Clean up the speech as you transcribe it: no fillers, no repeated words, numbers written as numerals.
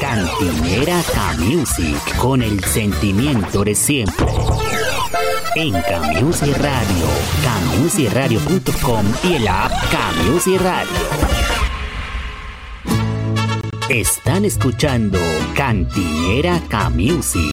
Cantinera K-Music, con el sentimiento de siempre. En K-Music Radio, kmusicradio.com y el app K-Music Radio. Están escuchando Cantinera K-Music.